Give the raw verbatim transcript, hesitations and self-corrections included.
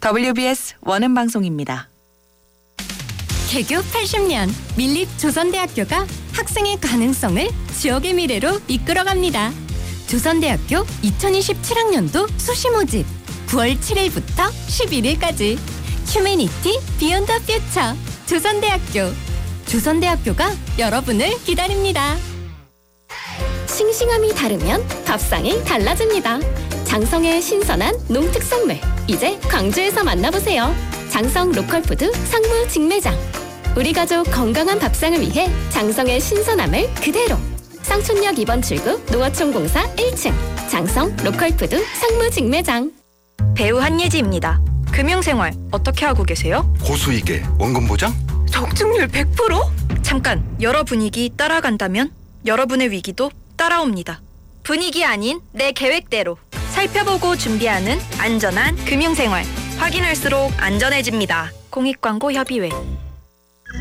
더블유비에스 원음방송입니다. 개교 팔십 년 밀립 조선대학교가 학생의 가능성을 지역의 미래로 이끌어갑니다. 조선대학교 이천이십칠 학년도 수시 모집 구월 칠일부터 십일일까지 휴메니티 비욘드 퓨처 조선대학교 조선대학교가 여러분을 기다립니다. 싱싱함이 다르면 밥상이 달라집니다. 장성의 신선한 농특산물 이제 광주에서 만나보세요. 장성 로컬푸드 상무 직매장. 우리 가족 건강한 밥상을 위해 장성의 신선함을 그대로. 쌍촌역 이 번 출구 농어촌 공사 일 층 장성 로컬푸드 상무 직매장. 배우 한예지입니다. 금융생활 어떻게 하고 계세요? 고수익에 원금 보장? 적중률 백 퍼센트? 잠깐, 여러 분위기 따라간다면 여러분의 위기도 따라옵니다. 분위기 아닌 내 계획대로 살펴보고 준비하는 안전한 금융생활. 확인할수록 안전해집니다. 공익광고협의회.